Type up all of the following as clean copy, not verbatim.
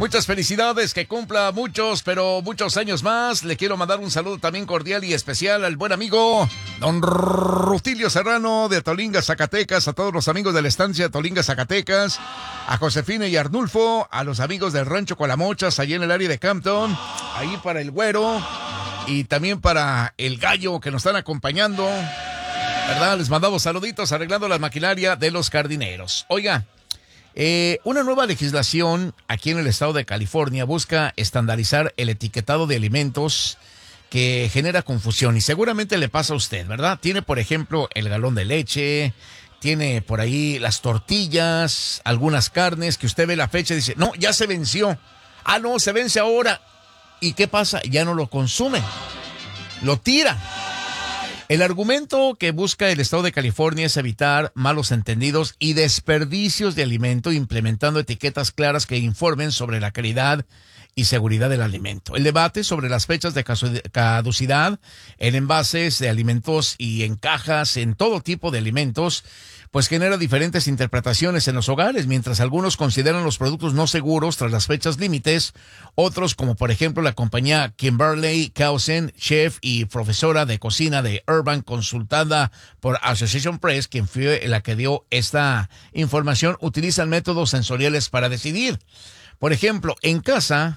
Muchas felicidades, que cumpla muchos, pero muchos años más. Le quiero mandar un saludo también cordial y especial al buen amigo don Rutilio Serrano de Tolinga, Zacatecas, a todos los amigos de la estancia de Tolinga, Zacatecas, a Josefina y Arnulfo, a los amigos del Rancho Colamochas, allí en el área de Campton, ahí para el Güero y también para el Gallo que nos están acompañando, ¿verdad? Les mandamos saluditos arreglando la maquinaria de los jardineros. Oiga, una nueva legislación aquí en el estado de California busca estandarizar el etiquetado de alimentos que genera confusión y seguramente le pasa a usted, ¿verdad? Tiene, por ejemplo, el galón de leche, tiene por ahí las tortillas, algunas carnes que usted ve la fecha y dice, no, ya se venció. Ah, no, se vence ahora. ¿Y qué pasa? Ya no lo consume, lo tira. El argumento que busca el estado de California es evitar malos entendidos y desperdicios de alimento, implementando etiquetas claras que informen sobre la calidad y seguridad del alimento. El debate sobre las fechas de caducidad en envases de alimentos y en cajas, en todo tipo de alimentos, pues genera diferentes interpretaciones en los hogares, mientras algunos consideran los productos no seguros tras las fechas límites, otros como por ejemplo la compañía Kimberly Clausen, chef y profesora de cocina de Urban, consultada por Association Press, quien fue la que dio esta información, utilizan métodos sensoriales para decidir. Por ejemplo, en casa,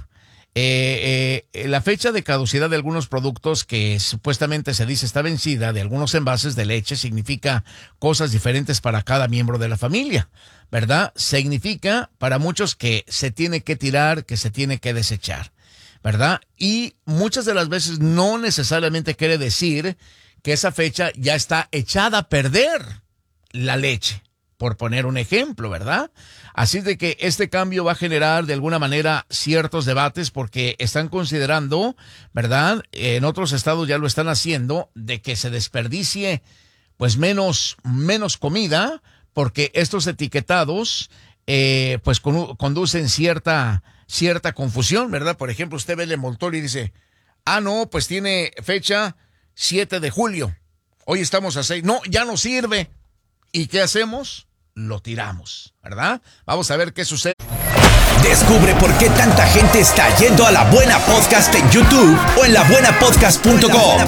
la fecha de caducidad de algunos productos que supuestamente se dice está vencida, de algunos envases de leche, significa cosas diferentes para cada miembro de la familia, ¿verdad? Significa para muchos que se tiene que tirar, que se tiene que desechar, ¿verdad? Y muchas de las veces no necesariamente quiere decir que esa fecha ya está echada a perder la leche, por poner un ejemplo, ¿verdad? Así de que este cambio va a generar de alguna manera ciertos debates porque están considerando, ¿verdad? En otros estados ya lo están haciendo, de que se desperdicie pues menos comida porque estos etiquetados pues conducen cierta confusión, ¿verdad? Por ejemplo, usted ve el envoltorio y dice, ah, no, pues tiene fecha 7 de julio. Hoy estamos a 6. No, ya no sirve. ¿Y qué hacemos? Lo tiramos, ¿verdad? Vamos a ver qué sucede. Descubre por qué tanta gente está yendo a La Buena Podcast en YouTube o en labuenapodcast.com.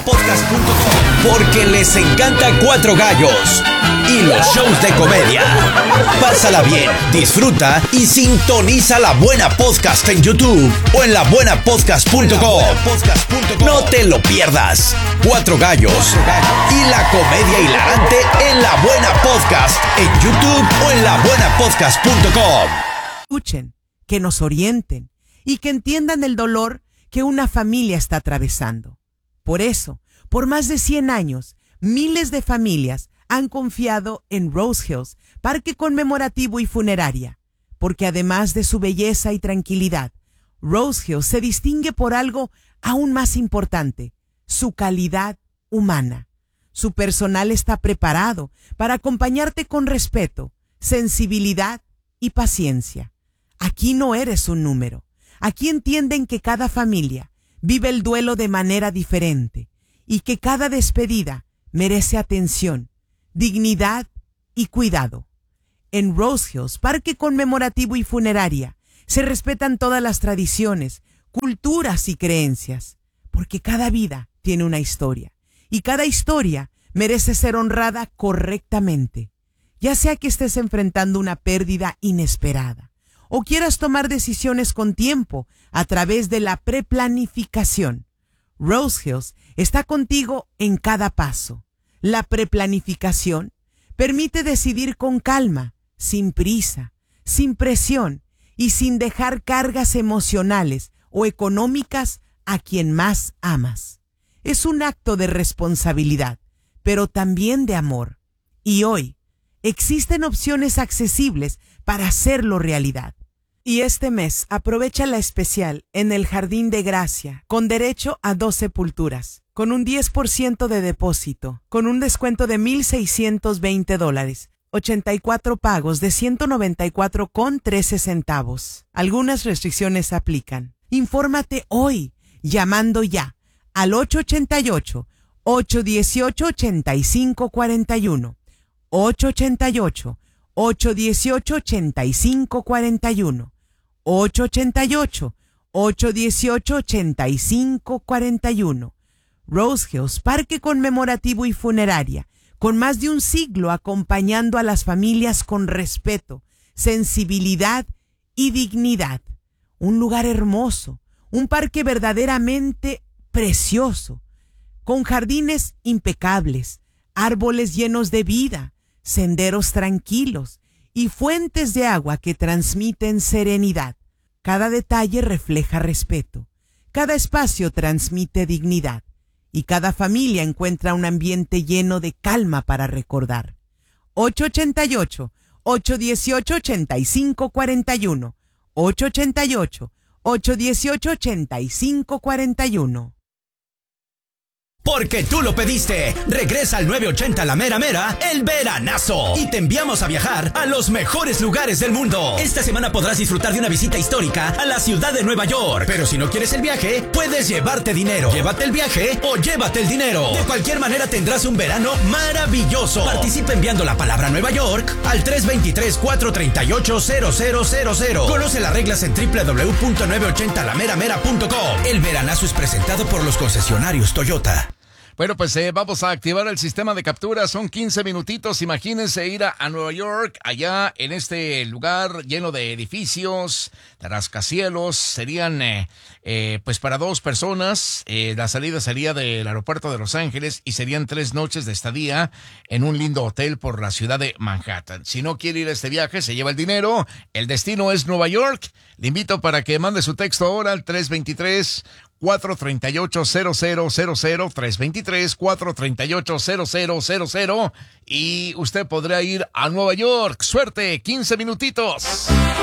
Porque les encanta Cuatro Gallos y los shows de comedia. Pásala bien, disfruta y sintoniza La Buena Podcast en YouTube o en labuenapodcast.com. No te lo pierdas. Cuatro Gallos y la comedia hilarante en La Buena Podcast en YouTube o en labuenapodcast.com. Escuchen, que nos orienten y que entiendan el dolor que una familia está atravesando. Por eso, por más de 100 años, miles de familias han confiado en Rose Hills, parque conmemorativo y funeraria, porque además de su belleza y tranquilidad, Rose Hills se distingue por algo aún más importante, su calidad humana. Su personal está preparado para acompañarte con respeto, sensibilidad y paciencia. Aquí no eres un número. Aquí entienden que cada familia vive el duelo de manera diferente y que cada despedida merece atención, dignidad y cuidado. En Rose Hills, parque conmemorativo y funeraria, se respetan todas las tradiciones, culturas y creencias, porque cada vida tiene una historia y cada historia merece ser honrada correctamente, ya sea que estés enfrentando una pérdida inesperada o quieras tomar decisiones con tiempo a través de la preplanificación. Rose Hills está contigo en cada paso. La preplanificación permite decidir con calma, sin prisa, sin presión y sin dejar cargas emocionales o económicas a quien más amas. Es un acto de responsabilidad, pero también de amor. Y hoy existen opciones accesibles para hacerlo realidad. Y este mes aprovecha la especial en el Jardín de Gracia, con derecho a 2 sepulturas, con un 10% de depósito, con un descuento de $1,620, 84 pagos de $194.13. Algunas restricciones aplican. Infórmate hoy, llamando ya al 888-818-8541, 888-818-8541, 888-818-8541. Rose Hills, parque conmemorativo y funeraria, con más de un siglo acompañando a las familias con respeto, sensibilidad y dignidad. Un lugar hermoso, un parque verdaderamente precioso, con jardines impecables, árboles llenos de vida, senderos tranquilos y fuentes de agua que transmiten serenidad. Cada detalle refleja respeto, cada espacio transmite dignidad y cada familia encuentra un ambiente lleno de calma para recordar. 888-818-8541. 888-818-8541. Porque tú lo pediste, regresa al 980 La Mera Mera, el veranazo. Y te enviamos a viajar a los mejores lugares del mundo. Esta semana podrás disfrutar de una visita histórica a la ciudad de Nueva York. Pero si no quieres el viaje, puedes llevarte dinero. Llévate el viaje o llévate el dinero. De cualquier manera tendrás un verano maravilloso. Participa enviando la palabra Nueva York al 323-438-0000. Conoce las reglas en www.980lameramera.com. El veranazo es presentado por los concesionarios Toyota. Bueno, pues vamos a activar el sistema de captura. Son 15 minutitos. Imagínense ir a Nueva York, allá en este lugar lleno de edificios, de rascacielos. Serían, pues para 2 personas. La salida sería del aeropuerto de Los Ángeles y serían 3 noches de estadía en un lindo hotel por la ciudad de Manhattan. Si no quiere ir a este viaje, se lleva el dinero. El destino es Nueva York. Le invito para que mande su texto ahora al 323-438-0000, 323-438-0000 y usted podrá ir a Nueva York. ¡Suerte! 15 minutitos.